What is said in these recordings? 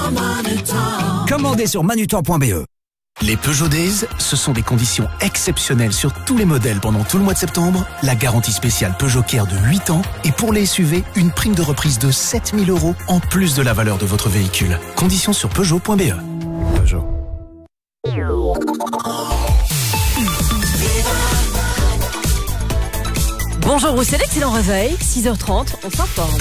Commandez sur manutan.be. Les Peugeot Days, ce sont des conditions exceptionnelles sur tous les modèles pendant tout le mois de septembre. La garantie spéciale Peugeot Care de 8 ans et pour les SUV, une prime de reprise de 7 000 € en plus de la valeur de votre véhicule. Conditions sur Peugeot.be. Peugeot. Bonjour Bruxelles, excellent réveil, 6h30, on s'informe.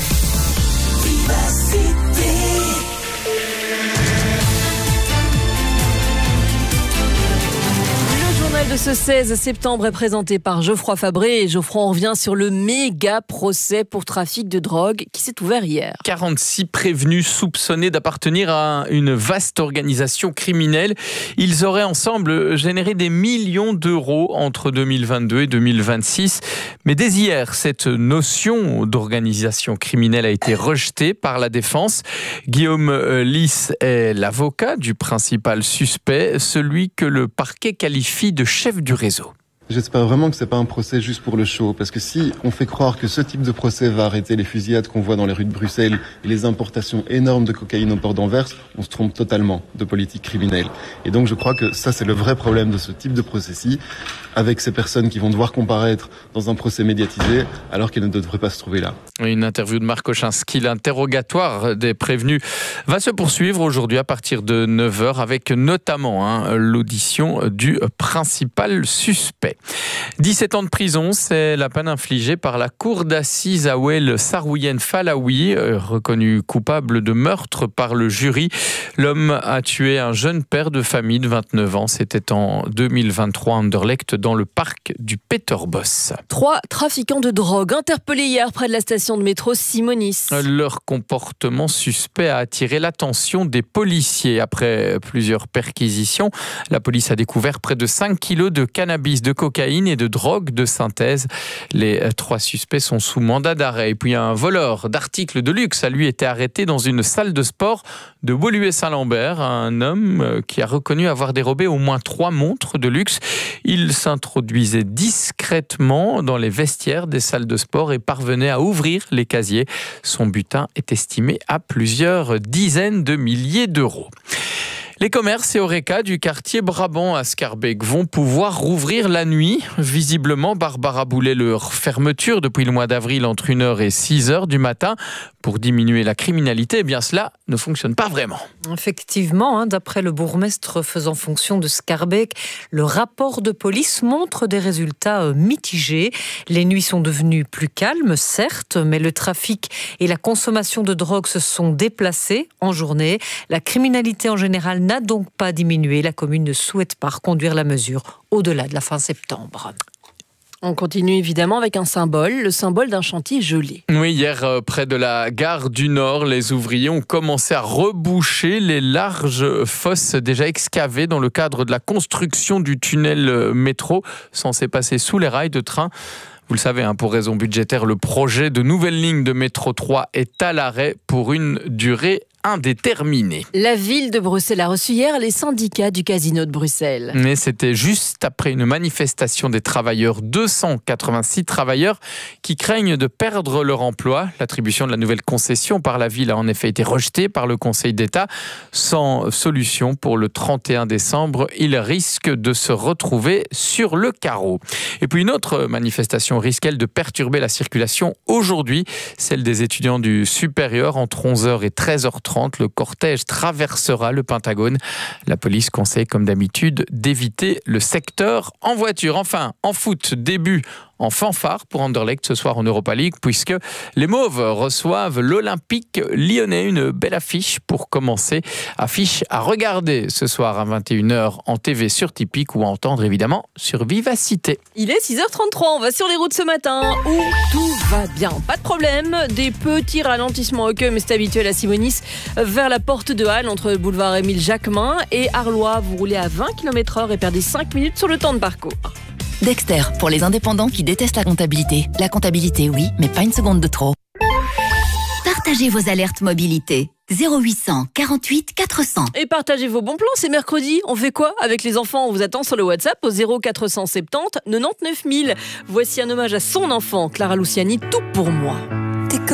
Le journal de ce 16 septembre est présenté par Geoffroy Fabré. Et Geoffroy, on revient sur le méga procès pour trafic de drogue qui s'est ouvert hier. 46 prévenus soupçonnés d'appartenir à une vaste organisation criminelle. Ils auraient ensemble généré des millions d'euros entre 2022 et 2026. Mais dès hier, cette notion d'organisation criminelle a été rejetée par la défense. Guillaume Lys est l'avocat du principal suspect, celui que le parquet qualifie de chef du réseau. J'espère vraiment que c'est pas un procès juste pour le show, parce que si on fait croire que ce type de procès va arrêter les fusillades qu'on voit dans les rues de Bruxelles et les importations énormes de cocaïne au port d'Anvers, on se trompe totalement de politique criminelle. Et donc je crois que ça c'est le vrai problème de ce type de procès-ci, avec ces personnes qui vont devoir comparaître dans un procès médiatisé alors qu'elles ne devraient pas se trouver là. Une interview de Marc Ochinski, l'interrogatoire des prévenus va se poursuivre aujourd'hui à partir de 9h avec notamment l'audition du principal suspect. 17 ans de prison, c'est la peine infligée par la cour d'assises à Ouel Sarouyen Falaoui, reconnu coupable de meurtre par le jury. L'homme a tué un jeune père de famille de 29 ans. C'était en 2023 à Anderlecht, dans le parc du Peterbosch. 3 trafiquants de drogue interpellés hier près de la station de métro Simonis. Leur comportement suspect a attiré l'attention des policiers. Après plusieurs perquisitions, la police a découvert près de 5 kilos de cannabis, de cocaïne et de drogue de synthèse. Les 3 suspects sont sous mandat d'arrêt. Et puis un voleur d'articles de luxe a lui été arrêté dans une salle de sport de Woluwe-Saint-Lambert. Un homme qui a reconnu avoir dérobé au moins 3 montres de luxe. Il s'introduisait discrètement dans les vestiaires des salles de sport et parvenait à ouvrir les casiers. Son butin est estimé à plusieurs dizaines de milliers d'euros. Les commerces et Horeca du quartier Brabant à Schaerbeek vont pouvoir rouvrir la nuit. Visiblement, Barbara Boulet leur fermeture depuis le mois d'avril entre 1h et 6h du matin pour diminuer la criminalité. Eh bien, cela ne fonctionne pas vraiment. Effectivement, d'après le bourgmestre faisant fonction de Schaerbeek, le rapport de police montre des résultats mitigés. Les nuits sont devenues plus calmes, certes, mais le trafic et la consommation de drogue se sont déplacés en journée. La criminalité en général n'a donc pas diminué. La commune ne souhaite pas reconduire la mesure au-delà de la fin septembre. On continue évidemment avec un symbole, le symbole d'un chantier gelé. Oui, hier, près de la gare du Nord, les ouvriers ont commencé à reboucher les larges fosses déjà excavées dans le cadre de la construction du tunnel métro censé passer sous les rails de train. Vous le savez, pour raison budgétaire, le projet de nouvelle ligne de métro 3 est à l'arrêt pour une durée indéterminée. La ville de Bruxelles a reçu hier les syndicats du casino de Bruxelles. Mais c'était juste après une manifestation des travailleurs, 286 travailleurs qui craignent de perdre leur emploi. L'attribution de la nouvelle concession par la ville a en effet été rejetée par le Conseil d'État. Sans solution pour le 31 décembre, ils risquent de se retrouver sur le carreau. Et puis une autre manifestation risque, elle, de perturber la circulation aujourd'hui, celle des étudiants du supérieur entre 11h et 13h30. Le cortège traversera le Pentagone. La police conseille, comme d'habitude, d'éviter le secteur en voiture. Enfin, en foot, début en fanfare pour Anderlecht ce soir en Europa League, puisque les Mauves reçoivent l'Olympique Lyonnais. Une belle affiche pour commencer. Affiche à regarder ce soir à 21h en TV sur Tipeee ou à entendre évidemment sur Vivacité. Il est 6h33, on va sur les routes ce matin où tout va bien. Pas de problème, des petits ralentissements au queue, mais c'est habituel à Simonis, vers la porte de Halle entre le boulevard Émile Jacquemin et Arlois. Vous roulez à 20 km/h et perdez 5 minutes sur le temps de parcours. Dexter, pour les indépendants qui détestent la comptabilité. La comptabilité, oui, mais pas une seconde de trop. Partagez vos alertes mobilité. 0800 48 400. Et partagez vos bons plans, c'est mercredi. On fait quoi avec les enfants? On vous attend sur le WhatsApp au 0470 99 000. Voici un hommage à son enfant, Clara Luciani, tout pour moi.